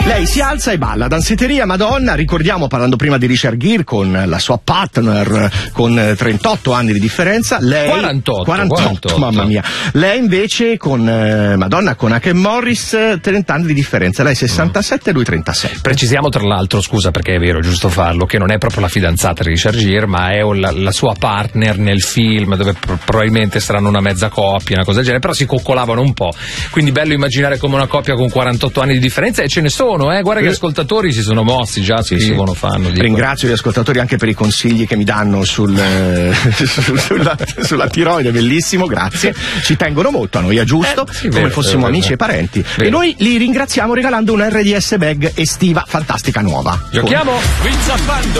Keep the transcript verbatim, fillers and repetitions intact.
Lei si alza e balla, danzetteria Madonna, ricordiamo, parlando prima di Richard Gere, con la sua partner con trentotto anni di differenza, lei quarantotto, quarantotto, quarantotto. mamma mia. Lei invece con eh, Madonna, con Haken Morris, trenta anni di differenza, lei sessantasette e lui trentasette. Precisiamo tra l'altro, scusa perché è vero, giusto farlo, che non è proprio la fidanzata di Richard Gere, ma è la, la sua partner nel film, dove pro- probabilmente saranno una mezza coppia, una cosa del genere, però si coccolavano un po', quindi bello immaginare come una coppia con quarantotto anni di differenza, e ce ne sono, eh? Guarda che gli ascoltatori si sono mossi, già Sì, scrivono, sì. fanno. Dico. Ringrazio gli ascoltatori anche per i consigli che mi danno sul, eh, sulla, sulla tiroide, bellissimo, grazie. Ci tengono molto a noi, è giusto, eh, sì, come vero, fossimo vero, amici vero. e parenti. Vero. E noi li ringraziamo regalando un R D S bag estiva fantastica nuova. Giochiamo? Quiz a Fando.